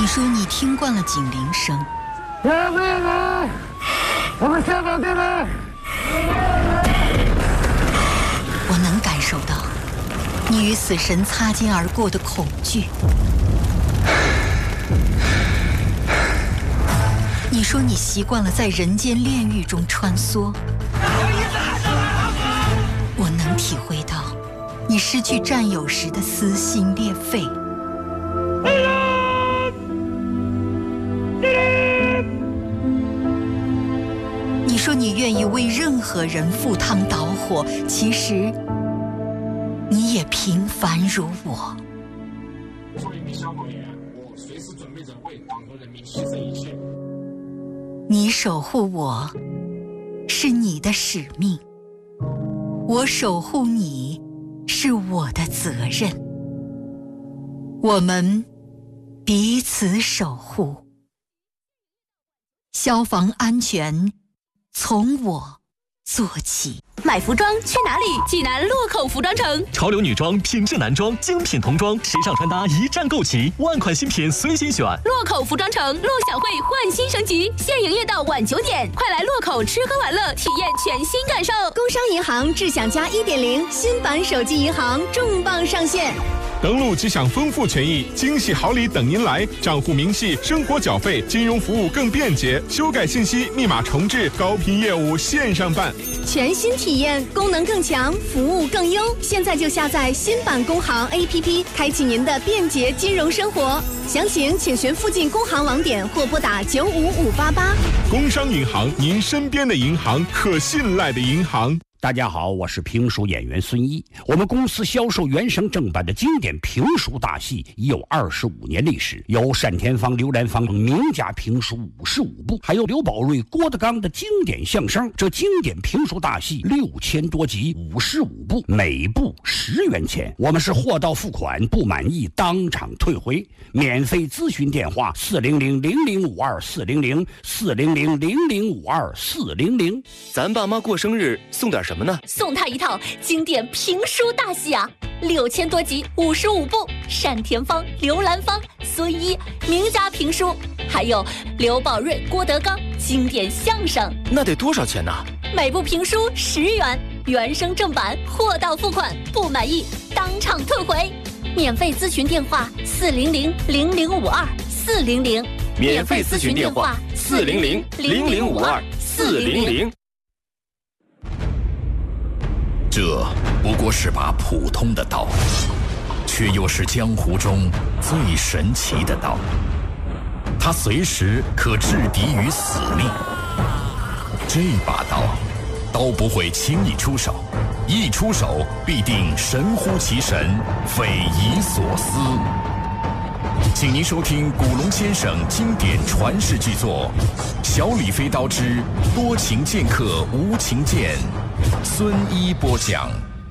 你说你听惯了警铃声， 我们香港电台。 我能感受到你与死神擦肩而过的恐惧。你说你习惯了在人间炼狱中穿梭，我能体会到你失去战友时的撕心裂肺。你说你愿意为任何人赴汤蹈火，其实你也平凡如我。 作为一名消防员，我随时准备着为党和人民牺牲一切。 你守护我是你的使命，我守护你是我的责任，我们彼此守护。消防安全从我做起。 买服装去哪里？济南洛口服装城。 潮流女装、品质男装、精品童装，时尚穿搭一站购齐，万款新品随心选。 洛口服装城，陆小慧焕新升级，现营业到晚9点，快来洛口吃喝玩乐，体验全新感受。 工商银行智享家 1.0 新版手机银行重磅上线。 登录即享丰富权益，惊喜好礼等您来！账户明细、生活缴费、金融服务更便捷，修改信息、密码重置，高频业务线上办， 全新体验，功能更强，服务更优。现在就下载新版工行 APP， 开启您的便捷金融生活。详情请询附近工行网点或拨打95588。 工商银行，您身边的银行，可信赖的银行。 大家好，我是评书演员孙一。我们公司销售原声正版的经典评书大戏已有25年历史，有单田芳、刘兰芳名家评书55部，还有刘宝瑞、郭德纲的经典相声。这经典评书大戏6000多集，55部，每部10元钱。我们是货到付款，不满意当场退回。免费咨询电话400-0052-400，400-0052-400。 咱爸妈过生日送点什么呢？ 送他一套经典评书大戏啊，6000多集，55部，单田芳、刘兰芳、孙一名家评书，还有刘宝瑞、郭德纲经典相声。 那得多少钱呢？ 每部评书10元，原声正版，货到付款，不满意当场退回。免费咨询电话400-0052-400， 免费咨询电话400-0052-400。 这不过是把普通的刀，却又是江湖中最神奇的刀。它随时可制敌于死命。这把刀，刀不会轻易出手，一出手必定神乎其神，匪夷所思。请您收听古龙先生经典传世巨作《小李飞刀之多情剑客无情剑》，孙一播讲。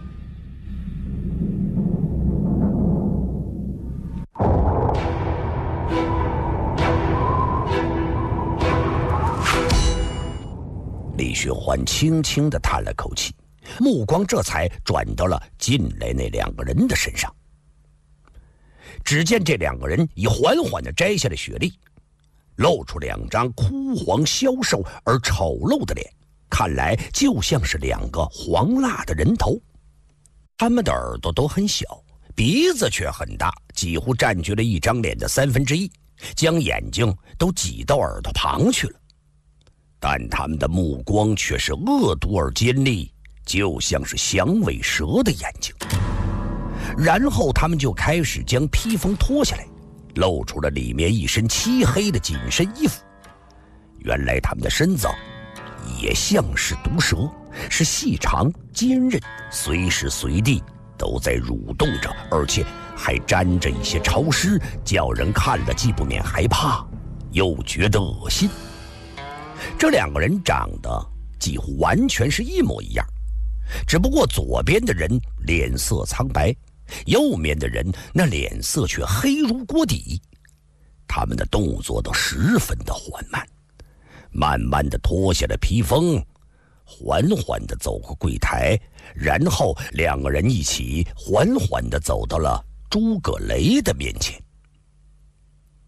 李寻欢轻轻地叹了口气，目光这才转到了进来那2个人的身上。只见这2个人已缓缓地摘下了雪莉，露出2张枯黄消瘦而丑陋的脸，看来就像是2个黄蜡的人头。他们的耳朵都很小，鼻子却很大，几乎占据了一张脸的1/3，将眼睛都挤到耳朵旁去了。但他们的目光却是恶毒而尖利，就像是响尾蛇的眼睛。然后他们就开始将披风脱下来，露出了里面一身漆黑的紧身衣服。原来他们的身子也像是毒蛇，是细长坚韧，随时随地都在蠕动着，而且还沾着一些潮湿，叫人看了既不免害怕，又觉得恶心。这2个人长得几乎完全是一模一样，只不过左边的人脸色苍白，右面的人那脸色却黑如锅底。他们的动作都十分的缓慢，慢慢的脱下了披风，缓缓地走过柜台，然后2个人一起缓缓地走到了诸葛雷的面前。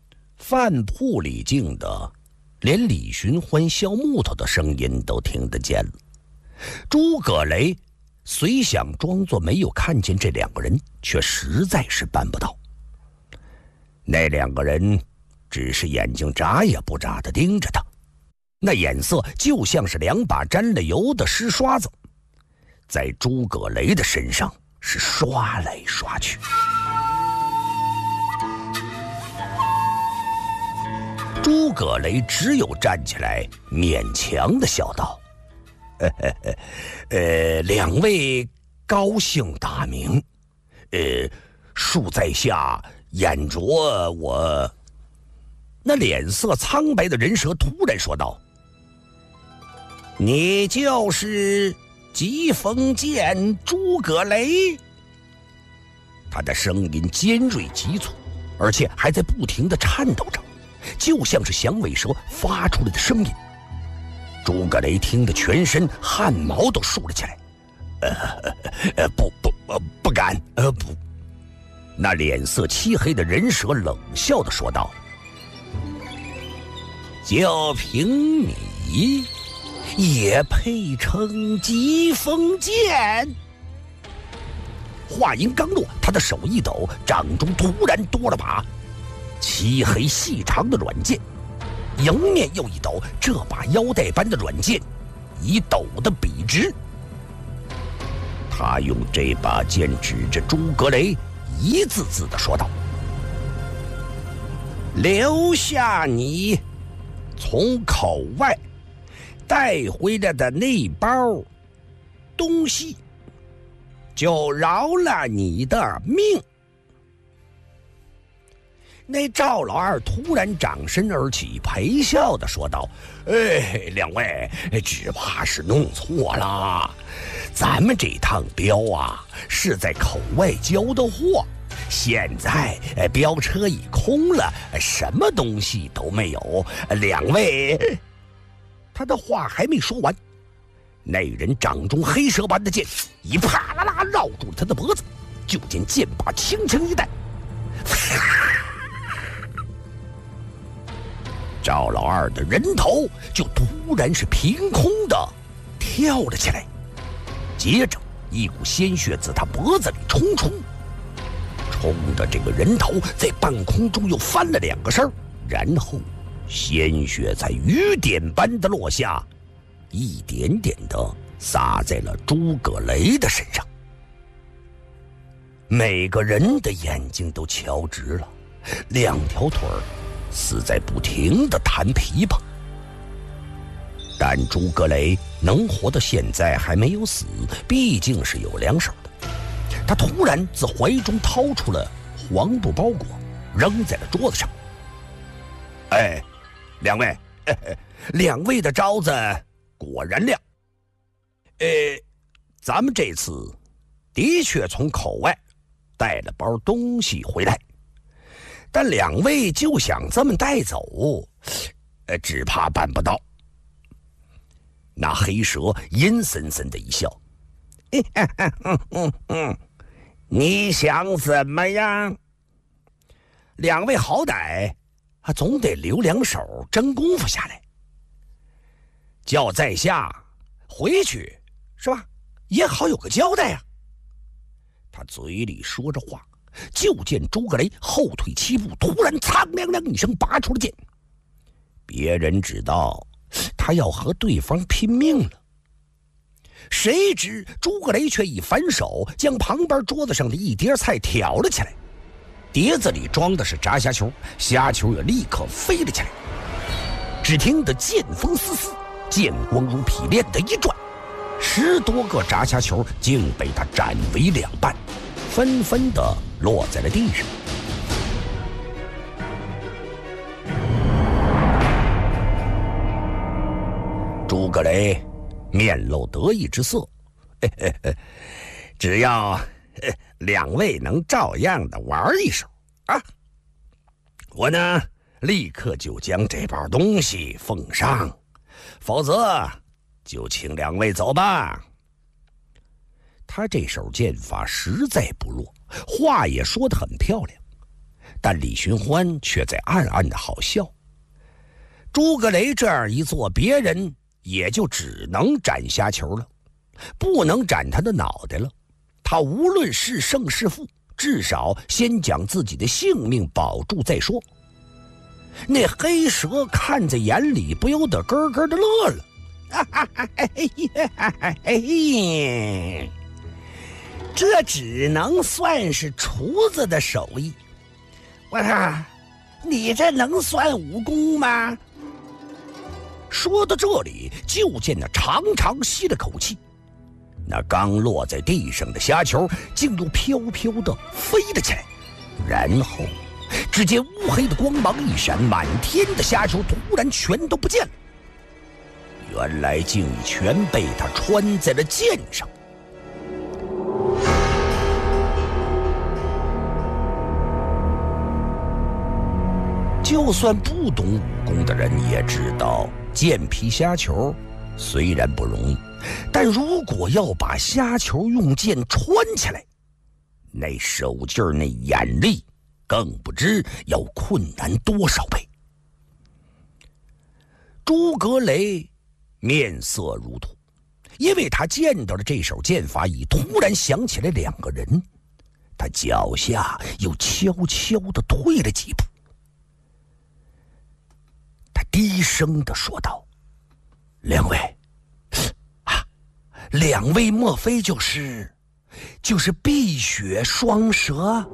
饭铺里静的，连李寻欢削木头的声音都听得见了。诸葛雷虽想装作没有看见这两个人，却实在是办不到。那两个人只是眼睛眨也不眨地盯着他，那眼色就像是两把沾了油的湿刷子，在诸葛雷的身上是刷来刷去。诸葛雷只有站起来，勉强地笑道：“两位高姓大名？恕在下眼拙我。”那脸色苍白的人蛇突然说道：“你就是疾风剑诸葛雷？”他的声音尖锐急促，而且还在不停地颤抖着，就像是响尾蛇发出来的声音。诸葛雷听得全身汗毛都竖了起来。不敢，不。那脸色漆黑的人蛇冷笑地说道：“就凭你，也配称疾风剑？”话音刚落，他的手一抖，掌中突然多了把漆黑细长的软剑，迎面又一抖，这把腰带般的软剑已抖得笔直。他用这把剑指着诸葛雷，一字字地说道：“留下你从口外带回来的那包东西，就饶了你的命。”那赵老二突然掌身而起，陪笑地说道：“两位只怕是弄错了，咱们这趟镖啊是在口外交的货，现在镖车已空了，什么东西都没有。两位……”他的话还没说完，那人掌中黑蛇般的剑一啪啦啦绕住了他的脖子，就见剑把轻轻一带，赵老二的人头就突然是凭空的跳了起来，接着一股鲜血自他脖子里冲出，冲着这个人头在半空中又翻了2个身，然后鲜血在雨点般的落下，一点点的洒在了诸葛雷的身上。每个人的眼睛都瞧直了，2条腿似在不停地弹琵琶。但诸葛雷能活到现在还没有死，毕竟是有两手的。他突然自怀中掏出了黄布包裹，扔在了桌子上。两位，两位的招子果然亮。咱们这次的确从口外带了包东西回来，但两位就想这么带走，只怕办不到。那黑蛇阴森森的一笑：“你想怎么样？两位好歹总得留2手真功夫下来，叫在下回去是吧？也好有个交代啊。”他嘴里说着话，就见诸葛雷后退7步，突然苍亮亮一声拔出了剑。别人知道他要和对方拼命了，谁知诸葛雷却一反手将旁边桌子上的一碟菜挑了起来，碟子里装的是炸虾球，虾球也立刻飞了起来。只听得剑锋丝丝，剑光如劈链的一转，10多个炸虾球竟被他斩为2半，纷纷的落在了地上。诸葛雷面露得意之色，只要两位能照样的玩一手啊，我呢立刻就将这包东西奉上，否则就请两位走吧。他这手剑法实在不弱，话也说得很漂亮， 但李寻欢却在暗暗的好笑。诸葛雷这样一做，别人也就只能斩虾球了，不能斩他的脑袋了。他无论是胜是负，至少先将自己的性命保住再说。那黑蛇看在眼里，不由得咯咯的乐了。这只能算是厨子的手艺。我说，你这能算武功吗？说到这里，就见那长长吸了口气，那刚落在地上的虾球竟又飘飘地飞了起来，然后只见乌黑的光芒一闪，满天的虾球突然全都不见了，原来竟全被他穿在了剑上。就算不懂武功的人也知道，剑劈虾球虽然不容易，但如果要把虾球用剑穿起来，那手劲儿、那眼力，更不知要困难多少倍。诸葛雷面色如土，因为他见到了这手剑法，已突然想起来两个人，他脚下又悄悄地退了几步。他低声地说道：“两位，两位莫非就是碧血双蛇？”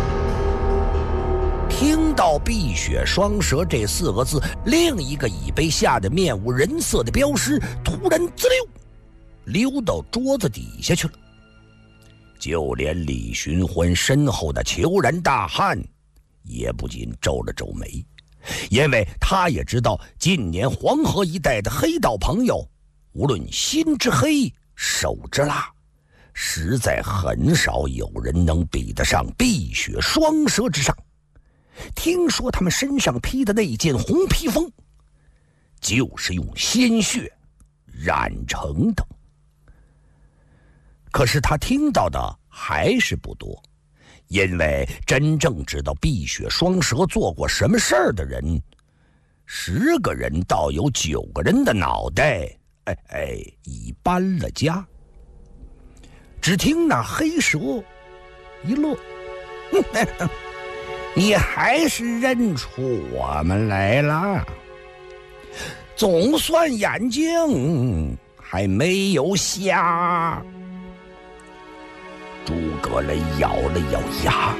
听到碧血双蛇这4个字，另一个已被吓得面无人色的镖师突然滋溜到桌子底下去了。就连李寻欢身后的虬髯大汉也不禁皱了皱眉，因为他也知道近年黄河一带的黑道朋友，无论心之黑手之辣，实在很少有人能比得上碧血双蛇之上。听说他们身上披的那件红披风，就是用鲜血染成的。可是他听到的还是不多，因为真正知道碧血双蛇做过什么事儿的人，10个人倒有9个人的脑袋已搬了家。只听那黑蛇一乐，你还是认出我们来了，总算眼睛还没有瞎。诸葛雷咬了咬牙，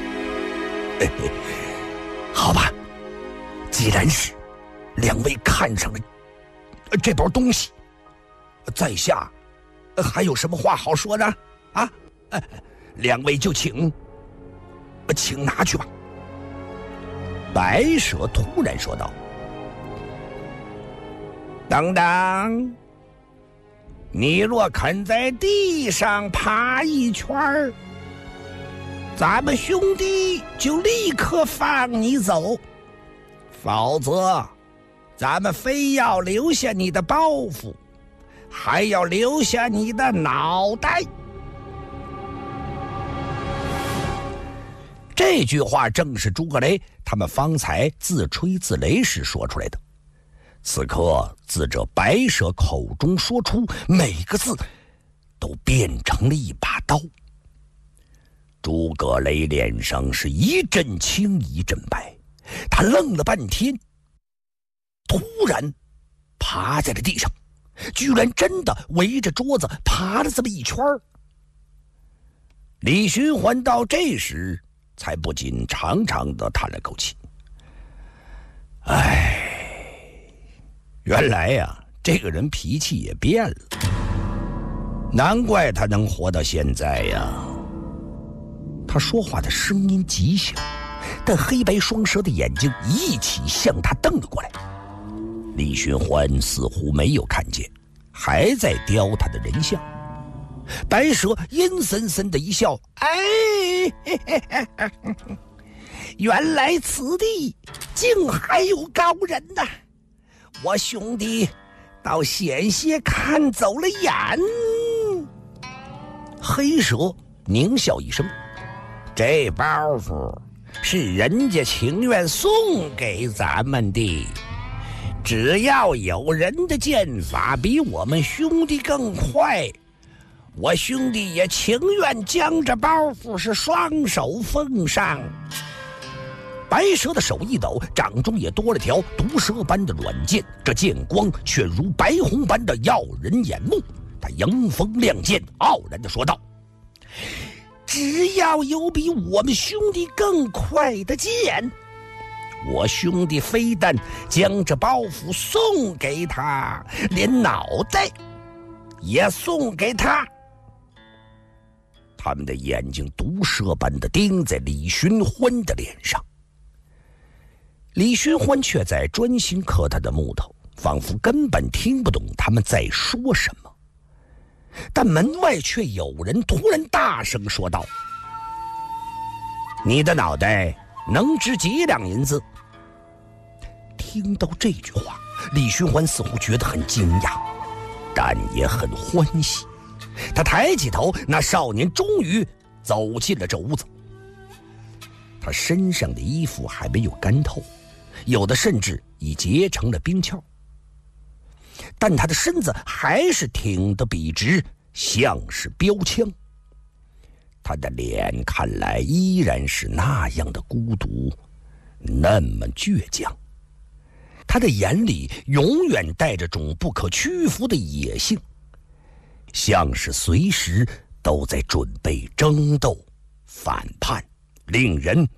好吧，既然是两位看上了这包东西，在下还有什么话好说呢？两位就请拿去吧。白蛇突然说道：“等等，你若肯在地上爬一圈，咱们兄弟就立刻放你走，否则咱们非要留下你的包袱，还要留下你的脑袋。”这句话正是诸葛雷他们方才自吹自擂时说出来的。此刻自这白蛇口中说出，每个字都变成了一把刀。诸葛雷脸上是一阵青一阵白，他愣了半天，突然爬在了地上，居然真的围着桌子爬了这么一圈。李寻欢到这时才不禁长长的叹了口气，原来呀，这个人脾气也变了，难怪他能活到现在呀。他说话的声音极小，但黑白双蛇的眼睛一起向他瞪了过来。李寻欢似乎没有看见，还在雕他的人像。白蛇阴森森的一笑，原来此地竟还有高人呐！我兄弟倒险些看走了眼。黑蛇狞笑一声，这包袱是人家情愿送给咱们的。只要有人的剑法比我们兄弟更快，我兄弟也情愿将这包袱是双手奉上。白蛇的手一抖，掌中也多了条毒蛇般的软剑，这剑光却如白虹般的耀人眼目。他迎风亮剑，傲然地说道：只要有比我们兄弟更快的剑，我兄弟非但将这包袱送给他，连脑袋也送给他。他们的眼睛毒蛇般的盯在李寻欢的脸上。李寻欢却在专心磕他的木头，仿佛根本听不懂他们在说什么。但门外却有人突然大声说道：你的脑袋能值几两银子？听到这句话，李寻欢似乎觉得很惊讶，但也很欢喜。他抬起头，那少年终于走进了这屋子。他身上的衣服还没有干透，有的甚至已结成了冰鞘，但他的身子还是挺得笔直，像是标枪。他的脸看来依然是那样的孤独，那么倔强。他的眼里永远带着种不可屈服的野性，像是随时都在准备争斗、反叛，令人